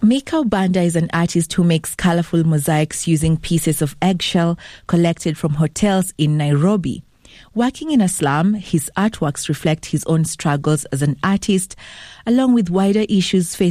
Mikau Banda is an artist who makes colorful mosaics using pieces of eggshell collected from hotels in Nairobi. Working in a slum, his artworks reflect his own struggles as an artist, along with wider issues facing